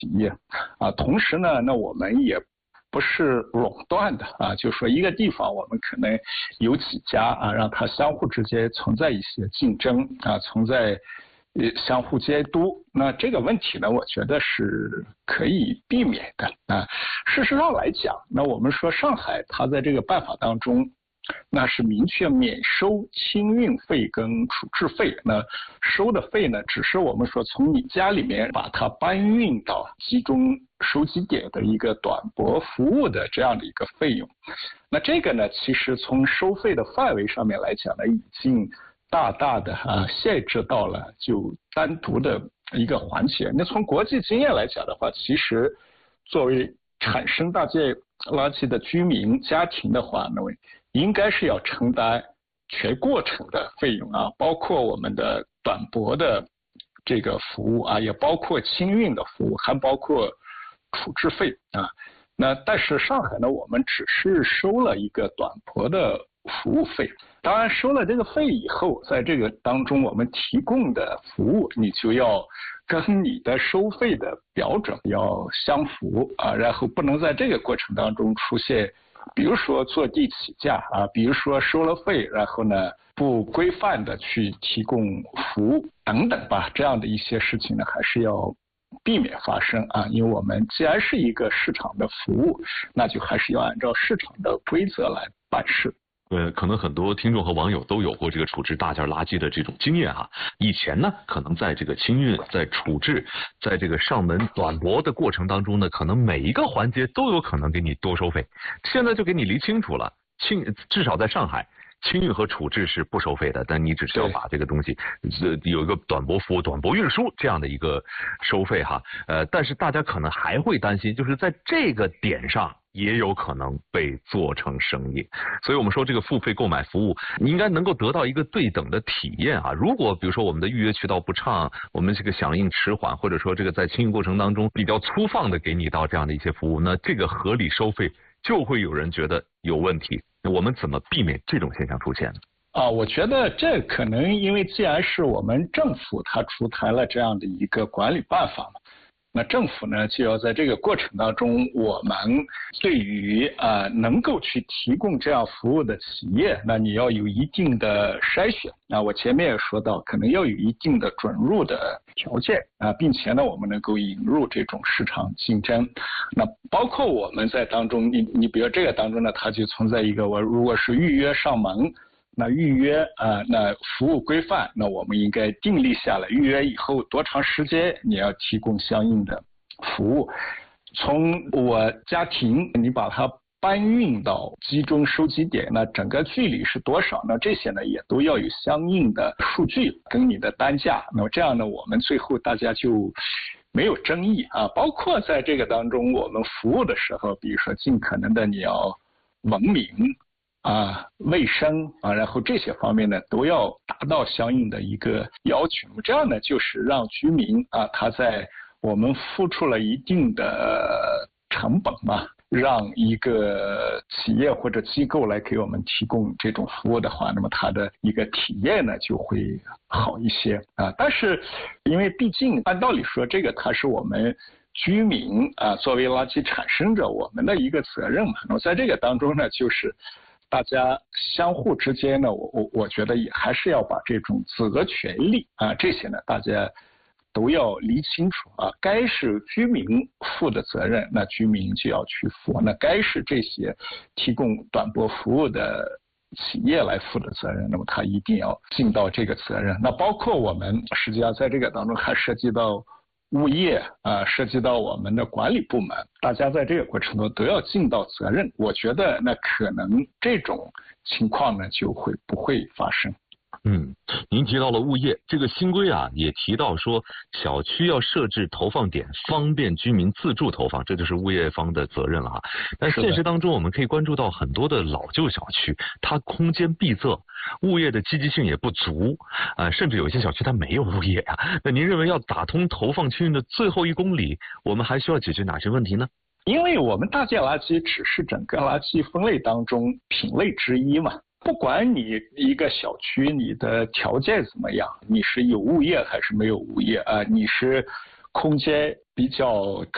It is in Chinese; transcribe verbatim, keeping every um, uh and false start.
业啊。同时呢，那我们也不是垄断的啊，就是说一个地方我们可能有几家啊，让它相互之间存在一些竞争啊，存在呃相互监督。那这个问题呢，我觉得是可以避免的啊。事实上来讲，那我们说上海它在这个办法当中，那是明确免收清运费跟处置费，那收的费呢，只是我们说从你家里面把它搬运到集中收集点的一个短驳服务的这样的一个费用。那这个呢，其实从收费的范围上面来讲呢，已经大大的啊限制到了就单独的一个环节。那从国际经验来讲的话，其实作为产生大件垃圾的居民家庭的话，那么应该是要承担全过程的费用啊，包括我们的短驳的这个服务啊，也包括清运的服务，还包括处置费啊。那但是上海呢，我们只是收了一个短驳的服务费。当然收了这个费以后，在这个当中我们提供的服务，你就要跟你的收费的标准要相符啊，然后不能在这个过程当中出现比如说坐地起价啊，比如说收了费，然后呢不规范的去提供服务等等吧，这样的一些事情呢，还是要避免发生啊。因为我们既然是一个市场的服务，那就还是要按照市场的规则来办事。 呃，可能很多听众和网友都有过这个处置大件垃圾的这种经验哈。以前呢，可能在这个清运、在处置、在这个上门短驳的过程当中呢，可能每一个环节都有可能给你多收费。现在就给你理清楚了，清至少在上海，清运和处置是不收费的，但你只需要把这个东西呃有一个短驳服务、短驳运输这样的一个收费哈。呃，但是大家可能还会担心，就是在这个点上也有可能被做成生意，所以我们说这个付费购买服务，你应该能够得到一个对等的体验啊。如果比如说我们的预约渠道不畅，我们这个响应迟缓，或者说这个在清运过程当中比较粗放的给你到这样的一些服务，那这个合理收费就会有人觉得有问题。我们怎么避免这种现象出现呢？ 啊，我觉得这可能因为既然是我们政府它出台了这样的一个管理办法嘛。那政府呢，就要在这个过程当中，我们对于啊、呃、能够去提供这样服务的企业，那你要有一定的筛选。那我前面也说到，可能要有一定的准入的条件啊，并且呢，我们能够引入这种市场竞争。那包括我们在当中，你你比如这个当中呢，它就存在一个，我如果是预约上门。那预约啊、呃，那服务规范，那我们应该订立下来，预约以后多长时间你要提供相应的服务。从我家庭你把它搬运到集中收集点，那整个距离是多少？那这些呢也都要有相应的数据跟你的单价。那么这样呢，我们最后大家就没有争议啊。包括在这个当中，我们服务的时候，比如说尽可能的你要文明。啊，卫生啊，然后这些方面呢，都要达到相应的一个要求。这样呢，就是让居民啊，他在我们付出了一定的成本嘛，让一个企业或者机构来给我们提供这种服务的话，那么它的一个体验呢就会好一些啊。但是，因为毕竟按道理说，这个它是我们。居民啊，作为垃圾产生者，我们的一个责任嘛。那么在这个当中呢，就是大家相互之间呢，我我我觉得也还是要把这种责权利啊这些呢，大家都要理清楚啊。该是居民负的责任，那居民就要去负；那该是这些提供短驳服务的企业来负的责任，那么他一定要尽到这个责任。那包括我们实际上在这个当中还涉及到。物业啊、呃，涉及到我们的管理部门，大家在这个过程中都要尽到责任。我觉得那可能这种情况呢就会不会发生。 嗯，您提到了物业这个新规啊，也提到说小区要设置投放点，方便居民自助投放，这就是物业方的责任了哈。但现实当中，我们可以关注到很多的老旧小区，它空间闭塞，物业的积极性也不足，啊、呃，甚至有一些小区它没有物业啊。那您认为要打通投放清运的最后一公里，我们还需要解决哪些问题呢？ 因为我们大件垃圾只是整个垃圾分类当中品类之一嘛。不管你一个小区你的条件怎么样，你是有物业还是没有物业啊？你是空间比较